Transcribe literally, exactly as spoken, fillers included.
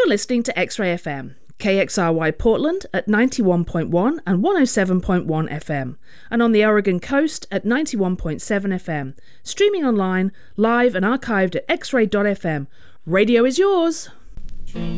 You're listening to X-Ray F M, K X R Y Portland at ninety-one point one and one oh seven point one F M, and on the Oregon coast at ninety-one point seven F M, streaming online, live and archived at x ray dot f m. Radio is yours!